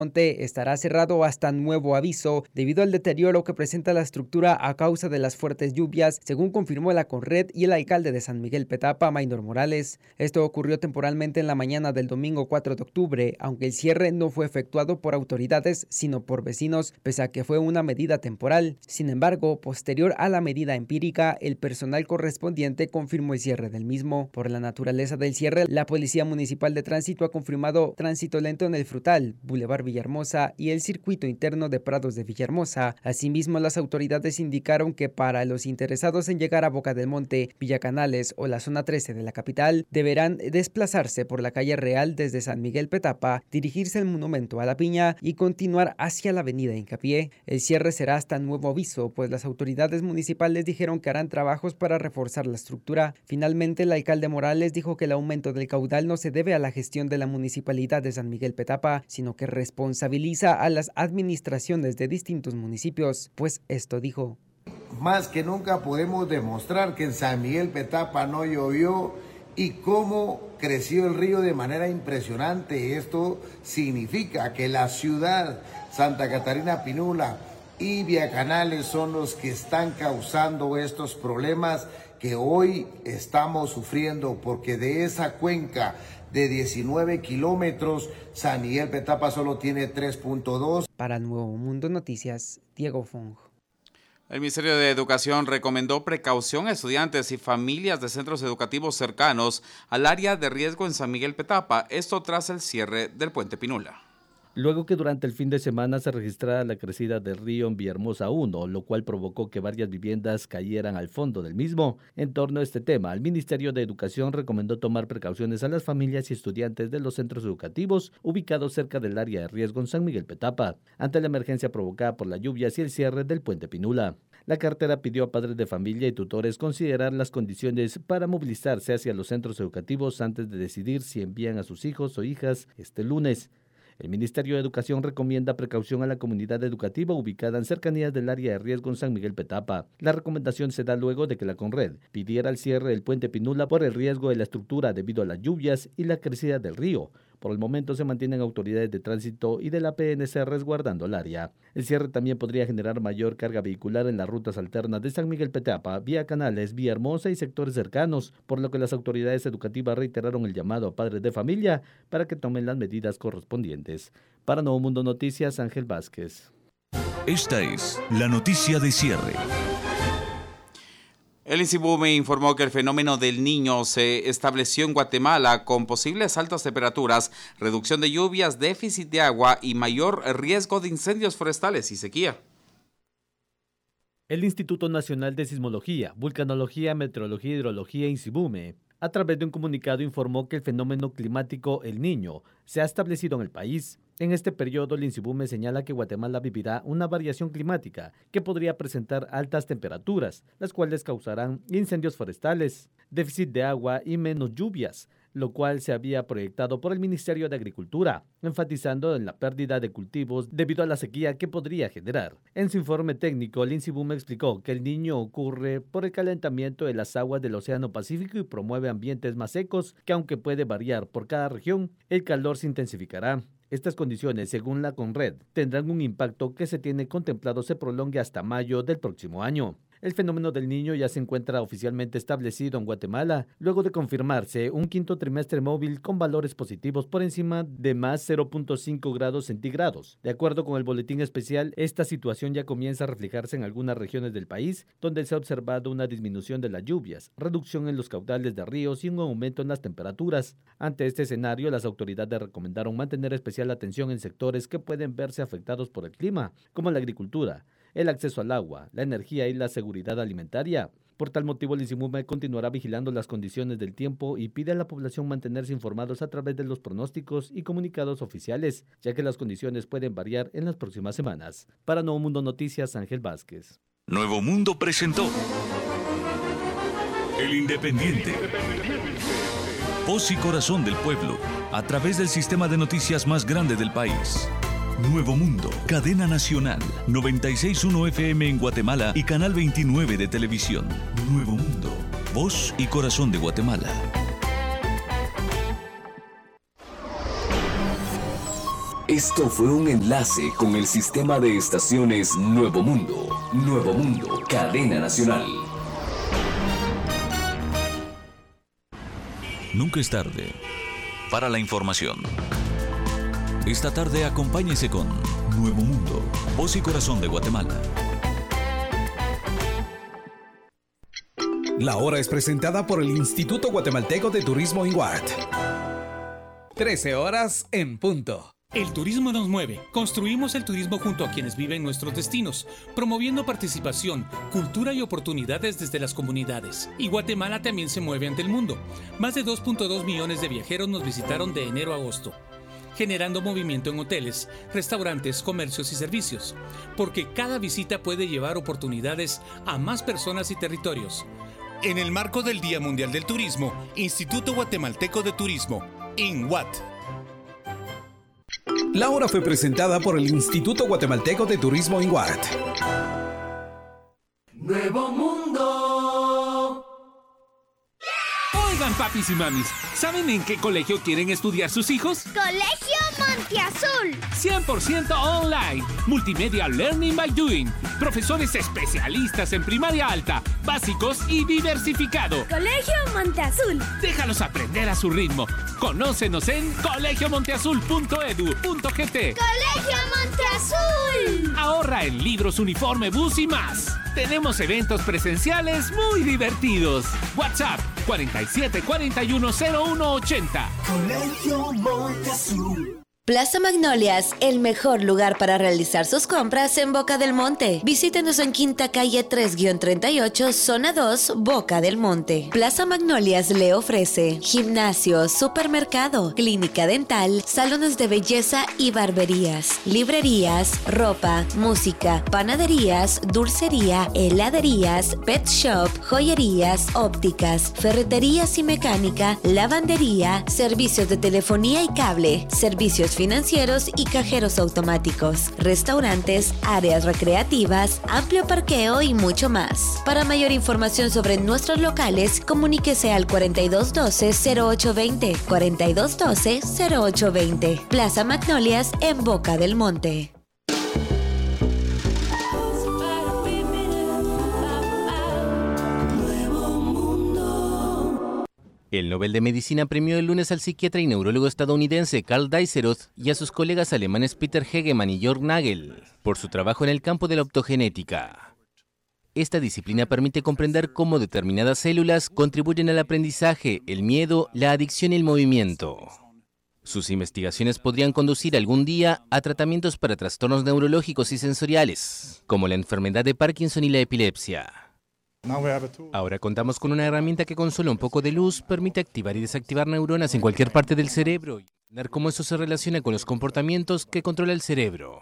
Monte estará cerrado hasta nuevo aviso debido al deterioro que presenta la estructura a causa de las fuertes lluvias, según confirmó la Conred y el alcalde de San Miguel Petapa, Maynor Morales. Esto ocurrió temporalmente en la mañana del domingo 4 de octubre, aunque el cierre no fue efectuado por autoridades, sino por vecinos, pese a que fue una medida temporal. Sin embargo, posterior a la medida empírica, el personal correspondiente confirmó el cierre del mismo. Por la naturaleza del cierre, la Policía Municipal de Tránsito ha confirmado tránsito lento en el Frutal, Boulevard Villahermosa y el circuito interno de Prados de Villahermosa. Asimismo, las autoridades indicaron que para los interesados en llegar a Boca del Monte, Villa Canales o la zona 13 de la capital, deberán desplazarse por la calle Real desde San Miguel Petapa, dirigirse al Monumento a la Piña y continuar hacia la avenida Hincapié. El cierre será hasta nuevo aviso, pues las autoridades municipales dijeron que harán trabajos para reforzar la estructura. Finalmente, el alcalde Morales dijo que el aumento del caudal no se debe a la gestión de la municipalidad de San Miguel Petapa, sino que responsabiliza a las administraciones de distintos municipios, pues esto dijo. Más que nunca podemos demostrar que en San Miguel Petapa no llovió y cómo creció el río de manera impresionante. Esto significa que la ciudad, Santa Catarina Pinula y Villa Canales son los que están causando estos problemas que hoy estamos sufriendo, porque de esa cuenca de 19 kilómetros, San Miguel Petapa solo tiene 3.2. Para Nuevo Mundo Noticias, Diego Fong. El Ministerio de Educación recomendó precaución a estudiantes y familias de centros educativos cercanos al área de riesgo en San Miguel Petapa, esto tras el cierre del Puente Pinula. Luego que durante el fin de semana se registrara la crecida del río en Villahermosa 1, lo cual provocó que varias viviendas cayeran al fondo del mismo. En torno a este tema, el Ministerio de Educación recomendó tomar precauciones a las familias y estudiantes de los centros educativos ubicados cerca del área de riesgo en San Miguel Petapa, ante la emergencia provocada por las lluvias y el cierre del Puente Pinula. La cartera pidió a padres de familia y tutores considerar las condiciones para movilizarse hacia los centros educativos antes de decidir si envían a sus hijos o hijas este lunes. El Ministerio de Educación recomienda precaución a la comunidad educativa ubicada en cercanías del área de riesgo en San Miguel Petapa. La recomendación se da luego de que la Conred pidiera el cierre del Puente Pinula por el riesgo de la estructura debido a las lluvias y la crecida del río. Por el momento se mantienen autoridades de tránsito y de la PNC resguardando el área. El cierre también podría generar mayor carga vehicular en las rutas alternas de San Miguel Petapa, Vía Canales, Villahermosa y sectores cercanos, por lo que las autoridades educativas reiteraron el llamado a padres de familia para que tomen las medidas correspondientes. Para Nuevo Mundo Noticias, Ángel Vázquez. Esta es la noticia de cierre. El INSIBUME informó que el fenómeno del Niño se estableció en Guatemala con posibles altas temperaturas, reducción de lluvias, déficit de agua y mayor riesgo de incendios forestales y sequía. El Instituto Nacional de Sismología, Vulcanología, Meteorología y Hidrología, INSIBUME, a través de un comunicado informó que el fenómeno climático El Niño se ha establecido en el país. En este periodo, el INSIBUME señala que Guatemala vivirá una variación climática que podría presentar altas temperaturas, las cuales causarán incendios forestales, déficit de agua y menos lluvias, lo cual se había proyectado por el Ministerio de Agricultura, enfatizando en la pérdida de cultivos debido a la sequía que podría generar. En su informe técnico, el INSIBUME explicó que el Niño ocurre por el calentamiento de las aguas del Océano Pacífico y promueve ambientes más secos que, aunque puede variar por cada región, el calor se intensificará. Estas condiciones, según la Conred, tendrán un impacto que se tiene contemplado se prolongue hasta mayo del próximo año. El fenómeno del Niño ya se encuentra oficialmente establecido en Guatemala, luego de confirmarse un quinto trimestre móvil con valores positivos por encima de más 0.5 grados centígrados. De acuerdo con el boletín especial, esta situación ya comienza a reflejarse en algunas regiones del país, donde se ha observado una disminución de las lluvias, reducción en los caudales de ríos y un aumento en las temperaturas. Ante este escenario, las autoridades recomendaron mantener especial atención en sectores que pueden verse afectados por el clima, como la agricultura, el acceso al agua, la energía y la seguridad alimentaria. Por tal motivo, el INSIBUME continuará vigilando las condiciones del tiempo y pide a la población mantenerse informados a través de los pronósticos y comunicados oficiales, ya que las condiciones pueden variar en las próximas semanas. Para Nuevo Mundo Noticias, Ángel Vázquez. Nuevo Mundo presentó El Independiente. Voz y corazón del pueblo, a través del sistema de noticias más grande del país. Nuevo Mundo, cadena nacional, 96.1 FM en Guatemala y canal 29 de televisión. Nuevo Mundo, voz y corazón de Guatemala. Esto fue un enlace con el sistema de estaciones Nuevo Mundo. Nuevo Mundo, cadena nacional. Nunca es tarde para la información. Esta tarde acompáñese con Nuevo Mundo, voz y corazón de Guatemala. La hora es presentada por el Instituto Guatemalteco de Turismo INGUAT. 13 horas en punto. El turismo nos mueve. Construimos el turismo junto a quienes viven nuestros destinos, promoviendo participación, cultura y oportunidades desde las comunidades. Y Guatemala también se mueve ante el mundo. Más de 2.2 millones de viajeros nos visitaron de enero a agosto, generando movimiento en hoteles, restaurantes, comercios y servicios, porque cada visita puede llevar oportunidades a más personas y territorios. En el marco del Día Mundial del Turismo, Instituto Guatemalteco de Turismo, INGUAT. La hora fue presentada por el Instituto Guatemalteco de Turismo INGUAT. Nuevo Mundo. Oigan, papis y mamis, ¿saben en qué colegio quieren estudiar sus hijos? Colegio Monteazul. 100% online. Multimedia Learning by Doing. Profesores especialistas en primaria alta, básicos y diversificado. Colegio Monteazul. Déjalos aprender a su ritmo. Conócenos en colegiomonteazul.edu.gt. Colegio Monteazul. Ahorra en libros, uniforme, bus y más. Tenemos eventos presenciales muy divertidos. WhatsApp 47 41 01 80. Colegio Monteazul. Plaza Magnolias, el mejor lugar para realizar sus compras en Boca del Monte. Visítenos en Quinta Calle 3-38, Zona 2, Boca del Monte. Plaza Magnolias le ofrece gimnasio, supermercado, clínica dental, salones de belleza y barberías, librerías, ropa, música, panaderías, dulcería, heladerías, pet shop, joyerías, ópticas, ferreterías y mecánica, lavandería, servicios de telefonía y cable, servicios financieros y cajeros automáticos, restaurantes, áreas recreativas, amplio parqueo y mucho más. Para mayor información sobre nuestros locales, comuníquese al 4212-0820, 4212-0820. Plaza Magnolias en Boca del Monte. El Nobel de Medicina premió el lunes al psiquiatra y neurólogo estadounidense Karl Dizeroth y a sus colegas alemanes Peter Hegemann y Jörg Nagel por su trabajo en el campo de la optogenética. Esta disciplina permite comprender cómo determinadas células contribuyen al aprendizaje, el miedo, la adicción y el movimiento. Sus investigaciones podrían conducir algún día a tratamientos para trastornos neurológicos y sensoriales, como la enfermedad de Parkinson y la epilepsia. Ahora contamos con una herramienta que con solo un poco de luz permite activar y desactivar neuronas en cualquier parte del cerebro y entender cómo eso se relaciona con los comportamientos que controla el cerebro.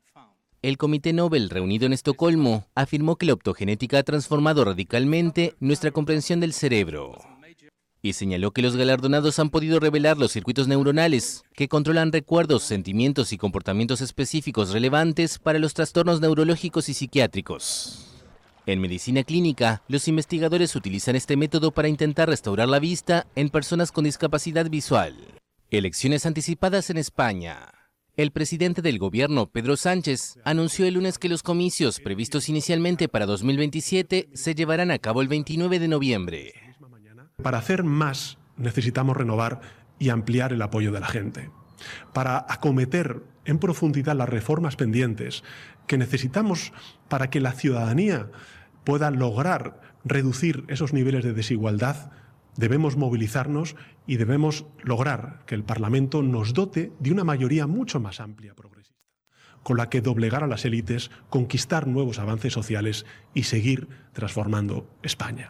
El Comité Nobel, reunido en Estocolmo, afirmó que la optogenética ha transformado radicalmente nuestra comprensión del cerebro. Y señaló que los galardonados han podido revelar los circuitos neuronales que controlan recuerdos, sentimientos y comportamientos específicos relevantes para los trastornos neurológicos y psiquiátricos. En medicina clínica, los investigadores utilizan este método para intentar restaurar la vista en personas con discapacidad visual. Elecciones anticipadas en España. El presidente del gobierno, Pedro Sánchez, anunció el lunes que los comicios previstos inicialmente para 2027 se llevarán a cabo el 29 de noviembre. Para hacer más necesitamos renovar y ampliar el apoyo de la gente. Para acometer en profundidad las reformas pendientes que necesitamos para que la ciudadanía pueda lograr reducir esos niveles de desigualdad, debemos movilizarnos y debemos lograr que el Parlamento nos dote de una mayoría mucho más amplia progresista, con la que doblegar a las élites, conquistar nuevos avances sociales y seguir transformando España.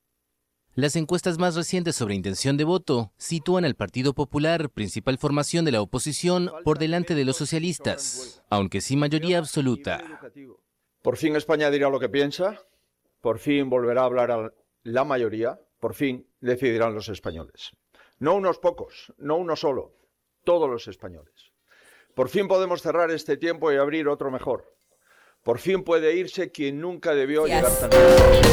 Las encuestas más recientes sobre intención de voto sitúan al Partido Popular, principal formación de la oposición, por delante de los socialistas, aunque sin mayoría absoluta. Por fin España dirá lo que piensa, por fin volverá a hablar a la mayoría, por fin decidirán los españoles. No unos pocos, no uno solo, todos los españoles. Por fin podemos cerrar este tiempo y abrir otro mejor. Por fin puede irse quien nunca debió llegar tan lejos.